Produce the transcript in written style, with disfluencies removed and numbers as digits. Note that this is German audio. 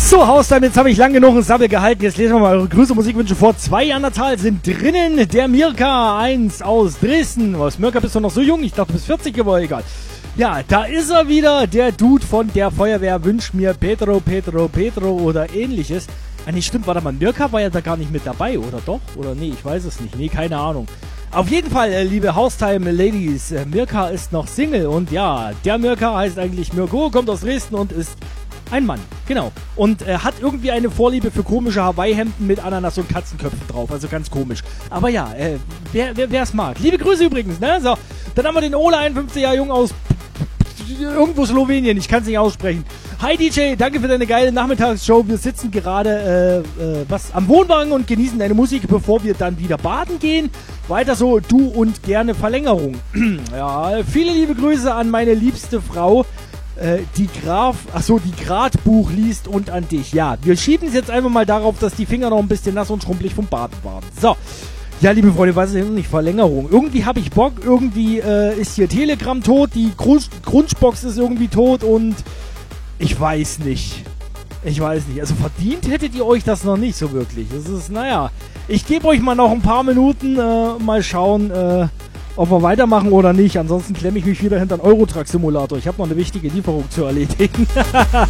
So, Haustime, jetzt habe ich lang genug ein Sabbel gehalten. Jetzt lesen wir mal eure Grüße, Musikwünsche vor. 2 an der Zahl sind drinnen. Der Mirka 1 aus Dresden. Was, Mirka, bist du noch so jung? Ich dachte, du bist 40 geworden, egal. Ja, da ist er wieder, der Dude von der Feuerwehr. Wünscht mir Petro oder ähnliches. Ah, nee, stimmt, warte mal, Mirka war ja da gar nicht mit dabei, oder doch? Oder nee, ich weiß es nicht. Nee, keine Ahnung. Auf jeden Fall, liebe Haustime-Ladies, Mirka ist noch Single. Und ja, der Mirka heißt eigentlich Mirko, kommt aus Dresden und ist ein Mann, genau. Und hat irgendwie eine Vorliebe für komische Hawaii-Hemden mit Ananas und Katzenköpfen drauf. Also ganz komisch. Aber ja, wer es mag. Liebe Grüße übrigens, ne? So, dann haben wir den Ole, 51 Jahre jung aus irgendwo Slowenien. Ich kann es nicht aussprechen. Hi DJ, danke für deine geile Nachmittagsshow. Wir sitzen gerade am Wohnwagen und genießen deine Musik, bevor wir dann wieder baden gehen. Weiter so, du und gerne Verlängerung. Ja, viele liebe Grüße an meine liebste Frau, die Gradbuch liest und an dich. Ja, wir schieben es jetzt einfach mal darauf, dass die Finger noch ein bisschen nass und schrumpelig vom Baden waren. So, ja, liebe Freunde, was ist denn nicht Verlängerung? Irgendwie habe ich Bock, irgendwie ist hier Telegram tot, die Grundbox ist irgendwie tot und ich weiß nicht. Also verdient hättet ihr euch das noch nicht so wirklich. Das ist, naja, ich gebe euch mal noch ein paar Minuten, mal schauen, ob wir weitermachen oder nicht. Ansonsten klemme ich mich wieder hinter einen Eurotruck-Simulator. Ich habe noch eine wichtige Lieferung zu erledigen.